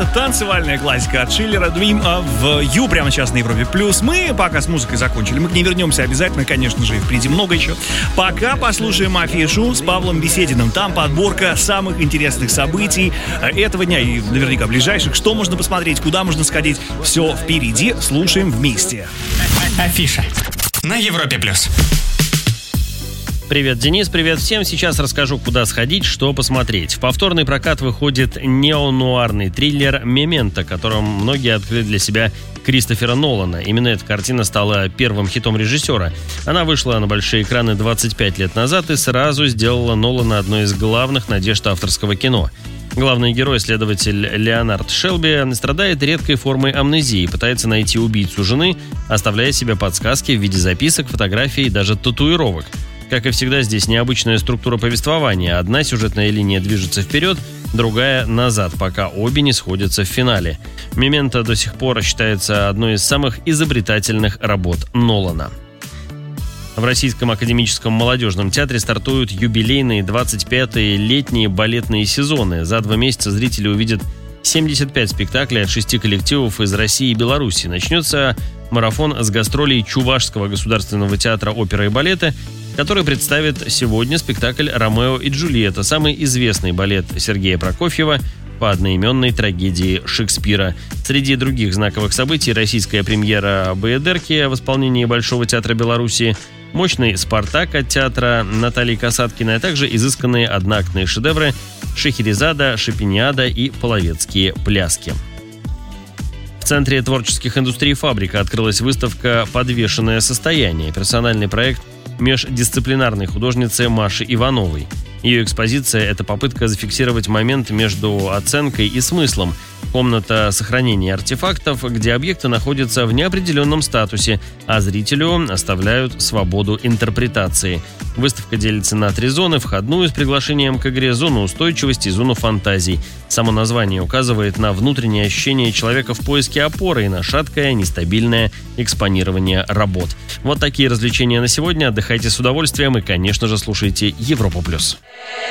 это танцевальная классика от Шиллера «Dream of You» прямо сейчас на Европе+. Мы пока с музыкой закончили. Мы к ней вернемся обязательно, конечно же, и впереди много еще. Пока послушаем афишу с Павлом Бесединым. Там подборка самых интересных событий этого дня и наверняка ближайших. Что можно посмотреть, куда можно сходить. Все впереди. Слушаем вместе. Афиша на Европе+. Привет, Денис, привет всем. Сейчас расскажу, куда сходить, что посмотреть. В повторный прокат выходит неонуарный триллер «Мементо», которым многие открыли для себя Кристофера Нолана. Именно эта картина стала первым хитом режиссера. Она вышла на большие экраны 25 лет назад и сразу сделала Нолана одной из главных надежд авторского кино. Главный герой, следователь Леонард Шелби, страдает редкой формой амнезии и пытается найти убийцу жены, оставляя себе подсказки в виде записок, фотографий и даже татуировок. Как и всегда, здесь необычная структура повествования. Одна сюжетная линия движется вперед, другая назад, пока обе не сходятся в финале. «Мементо» до сих пор считается одной из самых изобретательных работ Нолана. В Российском академическом молодежном театре стартуют юбилейные 25-е летние балетные сезоны. За 2 месяца зрители увидят 75 спектаклей от 6 коллективов из России и Беларуси. Начнется марафон с гастролей Чувашского государственного театра оперы и балета, который представит сегодня спектакль «Ромео и Джульетта», самый известный балет Сергея Прокофьева по одноименной трагедии Шекспира. Среди других знаковых событий российская премьера «Баядерки» в исполнении Большого театра Беларуси, мощный «Спартак» от театра Натальи Касаткиной, а также изысканные одноактные шедевры «Шахерезада», «Шопениада» и «Половецкие пляски». В Центре творческих индустрий «Фабрика» открылась выставка «Подвешенное состояние», персональный проект междисциплинарной художницы Маши Ивановой. Ее экспозиция – это попытка зафиксировать момент между оценкой и смыслом. Комната сохранения артефактов, где объекты находятся в неопределенном статусе, а зрителю оставляют свободу интерпретации. Выставка делится на 3 зоны: входную с приглашением к игре, зону устойчивости и зону фантазий. Само название указывает на внутреннее ощущение человека в поиске опоры и на шаткое, нестабильное экспонирование работ. Вот такие развлечения на сегодня. Отдыхайте с удовольствием и, конечно же, слушайте Европу+.